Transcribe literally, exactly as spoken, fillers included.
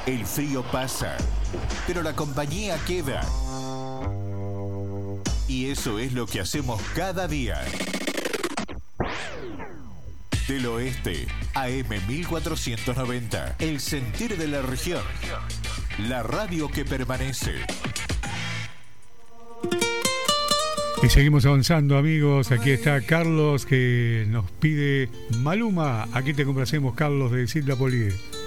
El frío pasa, pero la compañía queda. Y eso es lo que hacemos cada día. Del Oeste, A M mil cuatrocientos noventa, el sentir de la región. La radio que permanece. Y seguimos avanzando, amigos. Aquí está Carlos que nos pide Maluma. Aquí te complacemos, Carlos de Silva Polié.